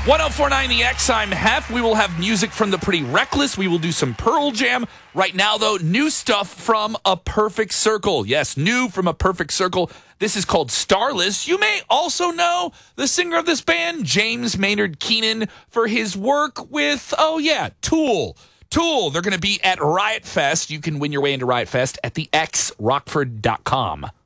1049 The X, I'm Hef. We will have music from the Pretty Reckless. We will do some Pearl Jam. Right now, though, new stuff from A Perfect Circle. Yes, new from A Perfect Circle. This is called Starless. You may also know the singer of this band, James Maynard Keenan, for his work with, Tool. Tool. They're going to be at Riot Fest. You can win your way into Riot Fest at thexrockford.com.